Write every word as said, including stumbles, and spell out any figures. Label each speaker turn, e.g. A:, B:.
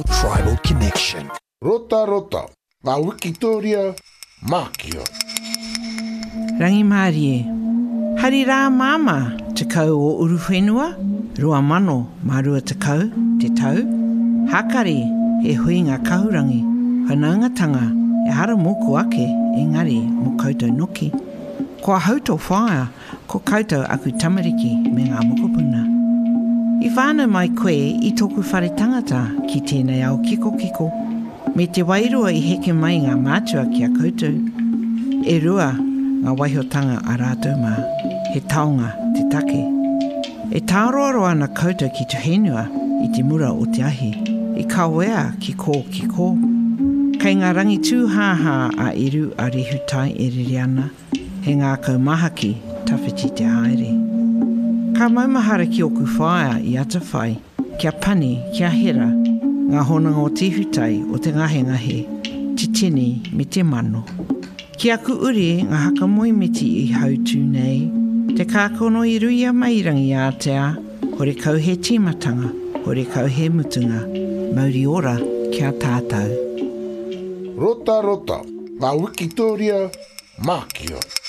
A: Tribal connection.
B: Rota rota, ngā Wikitoria mākia.
C: Rangi Mārie, hari rā māma te kau o uruwhenua, rua mano mā rua te kau, te tau. Hakari he hui ngā kahurangi, whanaungatanga e hara moku ake engari mo koutou noki. Kua hauto whaia, ko koutou aku tamariki me ngā mokopuna. I whānau mai koe i tōku whare tangata ki tēnei au kiko kiko, me te wairua i heke mai ngā mātua ki a koutou. E rua ngā waihotanga a rātou mā, he taonga te take. E tāroaroa ana koutou ki te whenua i te mura o te ahi, i kawea ki kō ki kō. Kei ngā rangi tūhāhā a iru a rehutai e riri ana, he ngā kaumahaki tawhiti te haere. Ka maumahara ki oku whaia i ata whai, kia pani, kia hera, ngā honanga o te hutai o te ngahe ngahe, te tini me te mano. Ki aku uri ngā haka moimeti i hautu nei, te kākono i ruia mairangi a te a, hore kau he tīmatanga, hore kau he mutunga, mauri ora kia tātou.
B: Rota rota, ngā Wikitoria mākia.